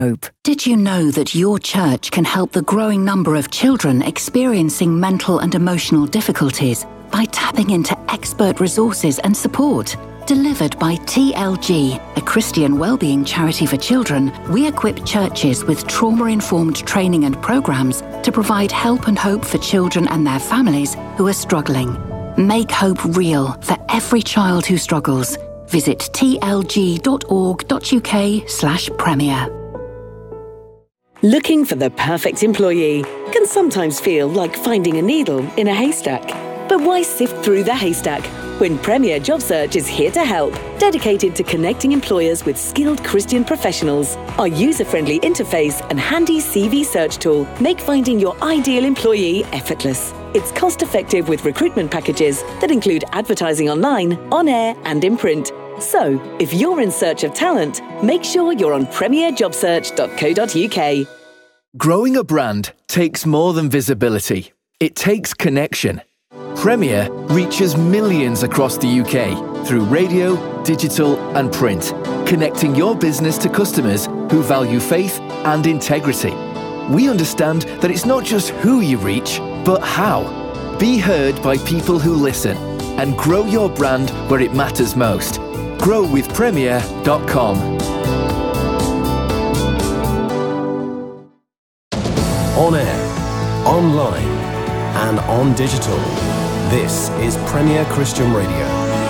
Hope. Did you know that your church can help the growing number of children experiencing mental and emotional difficulties by tapping into expert resources and support? Delivered by TLG, a Christian wellbeing charity for children, we equip churches with trauma-informed training and programs to provide help and hope for children and their families who are struggling. Make hope real for every child who struggles. Visit tlg.org.uk/premier. Looking for the perfect employee can sometimes feel like finding a needle in a haystack. But why sift through the haystack when Premier Job Search is here to help, dedicated to connecting employers with skilled Christian professionals? Our user-friendly interface and handy CV search tool make finding your ideal employee effortless. It's cost-effective with recruitment packages that include advertising online, on air and in print. So, if you're in search of talent, make sure you're on premierjobsearch.co.uk. Growing a brand takes more than visibility. It takes connection. Premier reaches millions across the UK through radio, digital and print, connecting your business to customers who value faith and integrity. We understand that it's not just who you reach, but how. Be heard by people who listen and grow your brand where it matters most. Grow with Premier.com. On air, online, and on digital. This is Premier Christian Radio.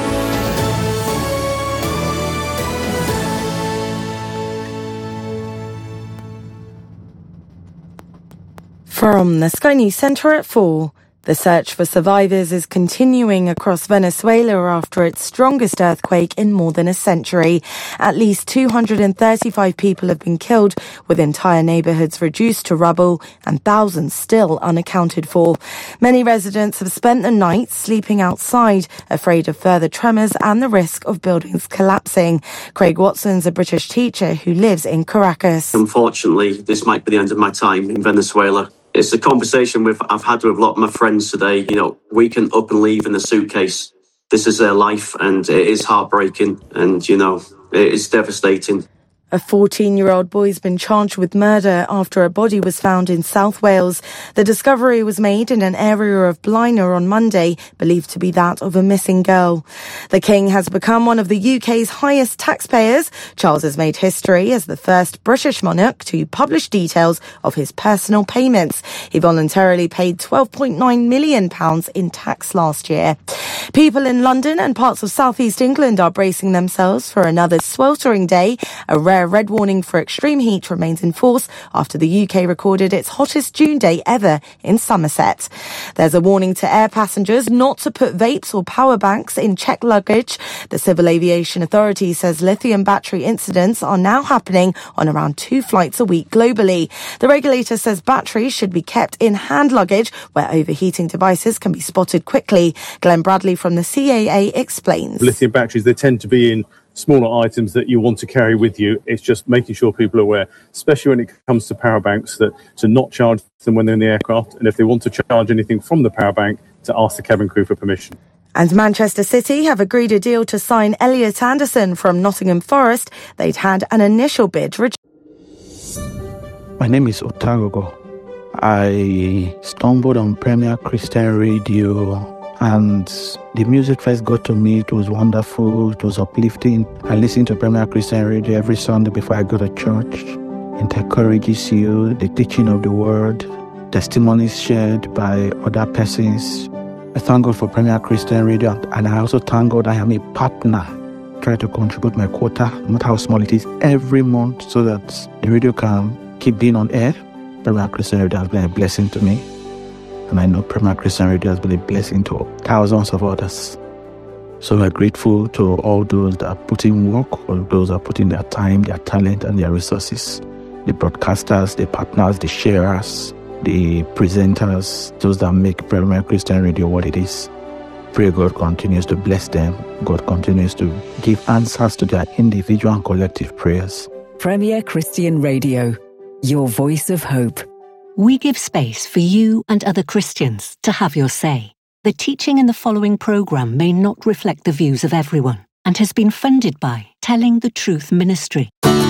From the Sky News Centre at 4. The search for survivors is continuing across Venezuela after its strongest earthquake in more than a century. At least 235 people have been killed, with entire neighbourhoods reduced to rubble and thousands still unaccounted for. Many residents have spent the night sleeping outside, afraid of further tremors and the risk of buildings collapsing. Craig Watson's a British teacher who lives in Caracas. Unfortunately, this might be the end of my time in Venezuela. It's a conversation I've had with a lot of my friends today. We can up and leave in a suitcase. This is their life and it is heartbreaking and, it is devastating. A 14-year-old boy's been charged with murder after a body was found in South Wales. The discovery was made in an area of Blaenau on Monday, believed to be that of a missing girl. The King has become one of the UK's highest taxpayers. Charles has made history as the first British monarch to publish details of his personal payments. He voluntarily paid £12.9 million in tax last year. People in London and parts of southeast England are bracing themselves for another sweltering day. A rare red warning for extreme heat remains in force after the UK recorded its hottest June day ever in Somerset. There's a warning to air passengers not to put vapes or power banks in checked luggage. The Civil Aviation Authority says lithium battery incidents are now happening on around 2 flights a week globally. The regulator says batteries should be kept in hand luggage where overheating devices can be spotted quickly. Glenn Bradley from the CAA explains. Lithium batteries, they tend to be in smaller items that you want to carry with you. It's just making sure people are aware, especially when it comes to power banks, that to not charge them when they're in the aircraft, and if they want to charge anything from the power bank, to ask the cabin crew for permission. And Manchester City have agreed a deal to sign Elliot Anderson from Nottingham Forest. They'd had an initial bid. My name is Otagogo. I stumbled on Premier Christian Radio, and the music first got to me. It was wonderful. It was uplifting. I listen to Premier Christian Radio every Sunday before I go to church. It encourages you, the teaching of the word, testimonies shared by other persons. I thank God for Premier Christian Radio, and I also thank God I am a partner. Try to contribute my quota, no matter how small it is, every month so that the radio can keep being on air. Premier Christian Radio has been a blessing to me. And I know Premier Christian Radio has been a blessing to thousands of others. So we're grateful to all those that are putting work, all those that are putting their time, their talent, and their resources. The broadcasters, the partners, the sharers, the presenters, those that make Premier Christian Radio what it is. Pray God continues to bless them. God continues to give answers to their individual and collective prayers. Premier Christian Radio, your voice of hope. We give space for you and other Christians to have your say. The teaching in the following programme may not reflect the views of everyone and has been funded by Telling the Truth Ministry.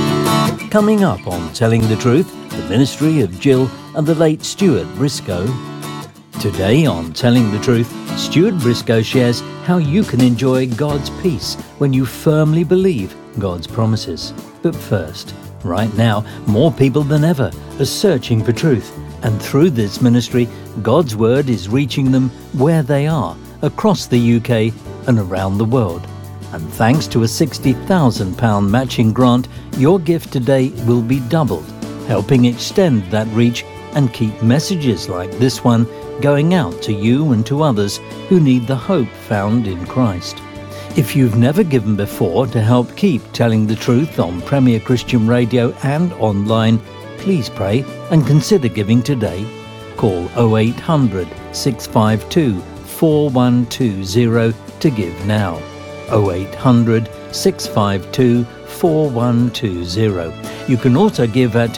Coming up on Telling the Truth, the ministry of Jill and the late Stuart Briscoe. Today on Telling the Truth, Stuart Briscoe shares how you can enjoy God's peace when you firmly believe God's promises. But first, right now, more people than ever are searching for truth. And through this ministry, God's Word is reaching them where they are, across the UK and around the world. And thanks to a £60,000 matching grant, your gift today will be doubled, helping extend that reach and keep messages like this one going out to you and to others who need the hope found in Christ. If you've never given before to help keep telling the truth on Premier Christian Radio and online, please pray and consider giving today. Call 0800 652 4120 to give now. 0800 652 4120. You can also give at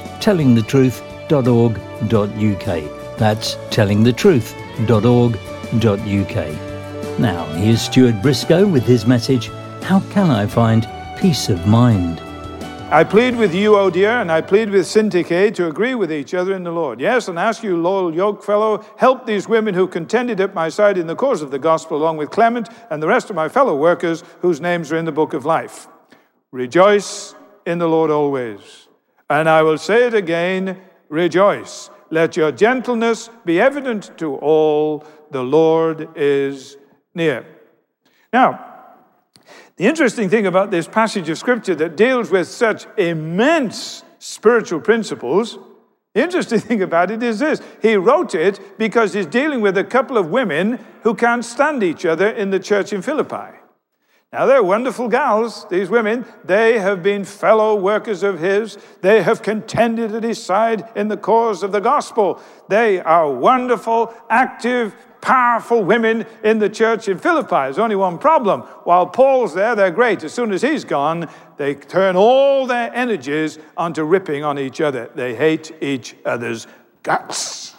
tellingthetruth.org.uk. That's tellingthetruth.org.uk. Now, here's Stuart Briscoe with his message, How Can I Find Peace of Mind? I plead with you, O dear, and I plead with Syntyche to agree with each other in the Lord. Yes, and ask you, loyal yokefellow, help these women who contended at my side in the cause of the gospel, along with Clement and the rest of my fellow workers whose names are in the book of life. Rejoice in the Lord always. And I will say it again, rejoice. Let your gentleness be evident to all. The Lord is near. Now, the interesting thing about this passage of Scripture that deals with such immense spiritual principles, the interesting thing about it is this. He wrote it because he's dealing with a couple of women who can't stand each other in the church in Philippi. Now, they're wonderful gals, these women. They have been fellow workers of his. They have contended at his side in the cause of the gospel. They are wonderful, active, powerful women in the church in Philippi. There's only one problem. While Paul's there, they're great. As soon as he's gone, they turn all their energies onto ripping on each other. They hate each other's guts.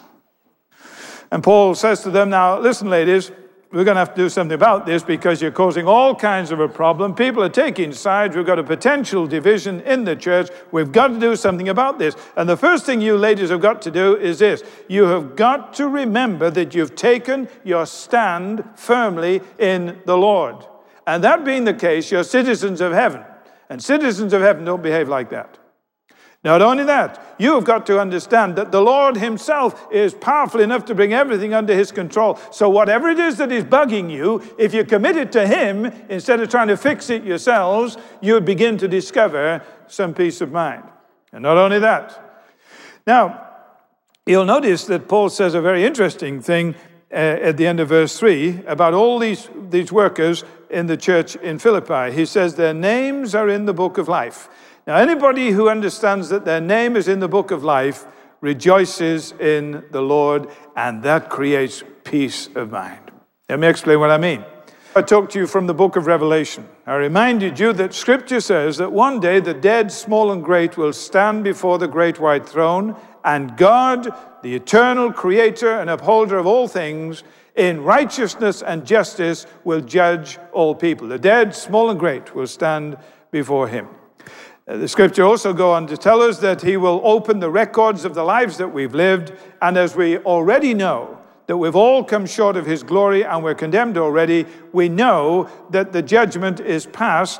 And Paul says to them, now, listen, ladies, we're going to have to do something about this because you're causing all kinds of a problem. People are taking sides. We've got a potential division in the church. We've got to do something about this. And the first thing you ladies have got to do is this. You have got to remember that you've taken your stand firmly in the Lord. And that being the case, you're citizens of heaven. And citizens of heaven don't behave like that. Not only that, you have got to understand that the Lord himself is powerful enough to bring everything under his control. So whatever it is that is bugging you, if you commit it to him, instead of trying to fix it yourselves, you begin to discover some peace of mind. And not only that. Now, you'll notice that Paul says a very interesting thing at the end of verse 3 about all these workers in the church in Philippi. He says their names are in the book of life. Now, anybody who understands that their name is in the book of life rejoices in the Lord, and that creates peace of mind. Let me explain what I mean. I talked to you from the book of Revelation. I reminded you that Scripture says that one day the dead, small and great, will stand before the great white throne, and God, the eternal creator and upholder of all things, in righteousness and justice will judge all people. The dead, small and great, will stand before him. The Scripture also go on to tell us that he will open the records of the lives that we've lived, and as we already know that we've all come short of his glory and we're condemned already, we know that the judgment is passed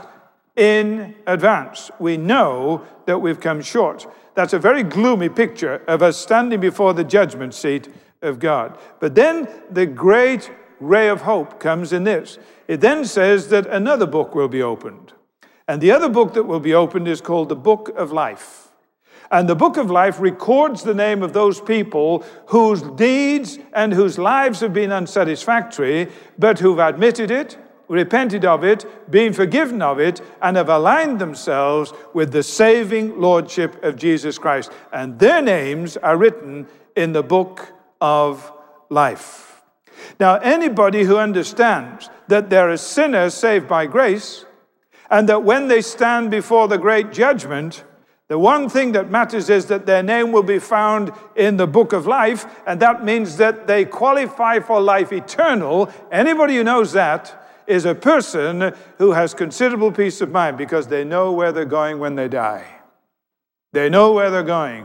in advance. We know that we've come short. That's a very gloomy picture of us standing before the judgment seat of God. But then the great ray of hope comes in this. It then says that another book will be opened. And the other book that will be opened is called the Book of Life. And the Book of Life records the name of those people whose deeds and whose lives have been unsatisfactory, but who've admitted it, repented of it, been forgiven of it, and have aligned themselves with the saving lordship of Jesus Christ. And their names are written in the Book of Life. Now, anybody who understands that there are sinners saved by grace, and that when they stand before the great judgment, the one thing that matters is that their name will be found in the book of life, and that means that they qualify for life eternal. Anybody who knows that is a person who has considerable peace of mind because they know where they're going when they die. They know where they're going.